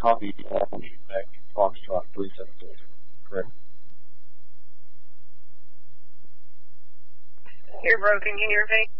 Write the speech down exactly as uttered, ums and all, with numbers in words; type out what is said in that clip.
copy Alpha Quebec Foxtrot three seven six. Correct. You're broken. Can you hear me?